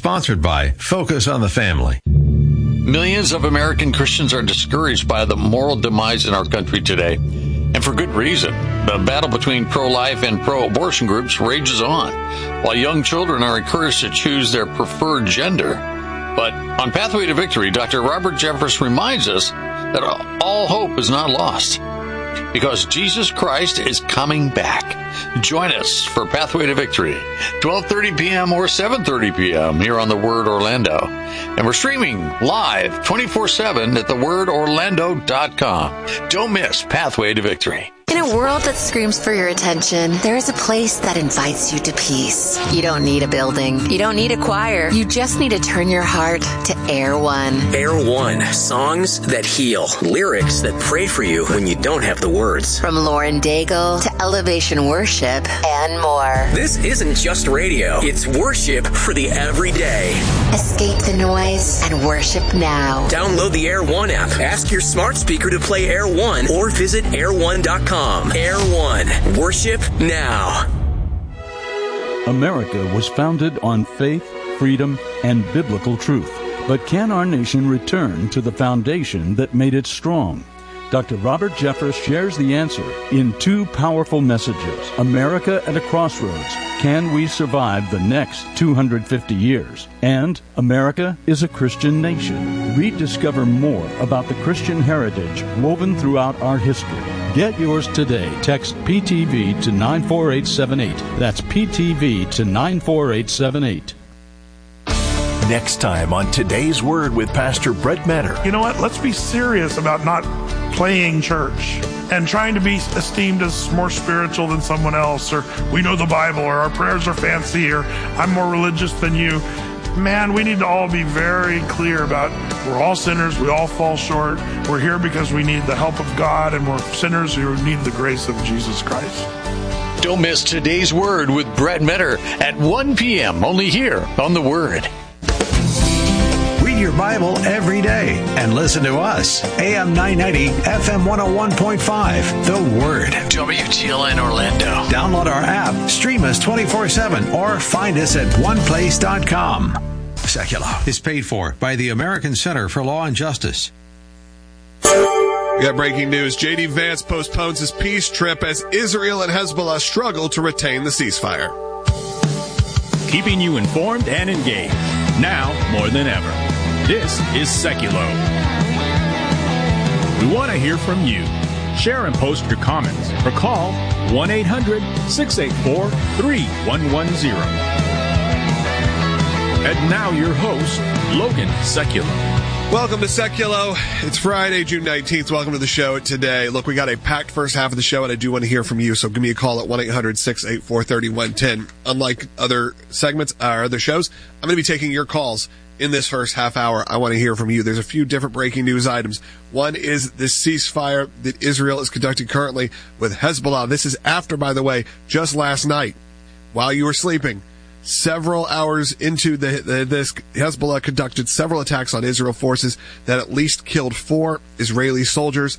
sponsored by Focus on the Family. Millions of American Christians are discouraged by the moral demise in our country today, and for good reason. The battle between pro-life and pro-abortion groups rages on, while young children are encouraged to choose their preferred gender. But on Pathway to Victory, Dr. Robert Jeffress reminds us that all hope is not lost, because Jesus Christ is coming back. Join us for Pathway to Victory, 12:30 p.m. or 7:30 p.m. here on The Word Orlando. And we're streaming live 24/7 at thewordorlando.com. Don't miss Pathway to Victory. In a world that screams for your attention, there is a place that invites you to peace. You don't need a building. You don't need a choir. You just need to turn your heart to Air One. Air One. Songs that heal. Lyrics that pray for you when you don't have the words. From Lauren Daigle to Elevation Worship and more. This isn't just radio. It's worship for the everyday. Escape the noise and worship now. Download the Air One app. Ask your smart speaker to play Air One or visit air1.com. Air One. Worship now. America was founded on faith, freedom, and biblical truth. But can our nation return to the foundation that made it strong? Dr. Robert Jeffress shares the answer in two powerful messages. America at a Crossroads. Can we survive the next 250 years? And America is a Christian nation. Rediscover more about the Christian heritage woven throughout our history. Get yours today. Text PTV to 94878. That's PTV to 94878. Next time on Today's Word with Pastor Brett Metter. You know what? Let's be serious about not playing church and trying to be esteemed as more spiritual than someone else, or we know the Bible, or our prayers are fancy, or I'm more religious than you. Man, we need to all be very clear about we're all sinners, we all fall short. We're here because we need the help of God, and we're sinners who need the grace of Jesus Christ. Don't miss Today's Word with Brett Metter at 1 p.m. only here on The Word. Read your Bible every day and listen to us. AM 990, FM 101.5, The Word. WTLN Orlando. Download our app, stream us 24/7, or find us at oneplace.com. Secular is paid for by the American Center for Law and Justice. We got breaking news. J.D. Vance postpones his peace trip as Israel and Hezbollah struggle to retain the ceasefire. Keeping you informed and engaged, now more than ever. This is Seculo. We want to hear from you. Share and post your comments or call 1-800-684-3110. And now your host, Logan Seculo. Welcome to Seculo. It's Friday, June 19th. Welcome to the show today. Look, we got a packed first half of the show, and I do want to hear from you, so give me a call at 1-800-684-3110. Unlike other segments or other shows, I'm going to be taking your calls in this first half hour. I want to hear from you. There's a few different breaking news items. One is this ceasefire that Israel is conducting currently with Hezbollah. This is after, by the way, just last night, while you were sleeping, several hours into this, Hezbollah conducted several attacks on Israel forces that at least killed 4 Israeli soldiers.